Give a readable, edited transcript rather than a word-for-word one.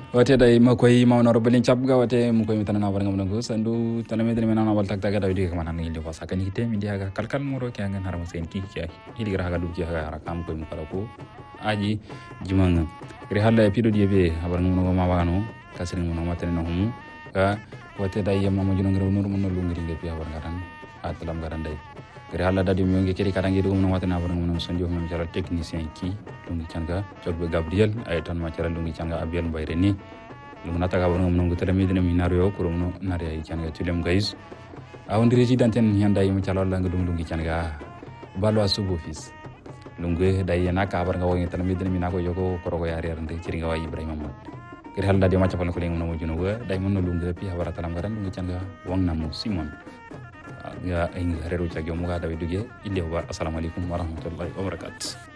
wate day makoy mawnoro belin capga wate mukoy mitana waranga mungo sandu talamedre menana wal tak taga dawdi ka manan ngil ko sakani hite min dia ga kalkal moro kya ngan harama sen ki kya hili gra ga du kya ga rakam ko mukala ko aji jumanga ri halla pido diebe habaranga mungo ma wano kasri mungo matene no hum ka wate day yamma mo juno ngra nur munno lungri le piya waranga tan atalam garan day ri halla dadi mi ngi keri karangi dum no watena waranga munno sonjo mem jara technicien ki dungi canga jogbe Gabriel ay tan ma cara dungi canga abian bayre ni lumna taga waranga munno tele medina minario ko rumno nare ay canga tulem guys awon resident en yanda yim cala la nga dungi canga balwa subo fils lungue day yana ka waranga wo tele medina minako jogo korogo yari arande ciringa wa Ibrahima Mod kir hal dadi ma capal ko ling no juno wa day munno lungue pi hawara talam garan dungi canga wong namu Simon ya ay reru cagi mo ga dawi duge ille wa assalamu alaikum warahmatullahi wabarakatuh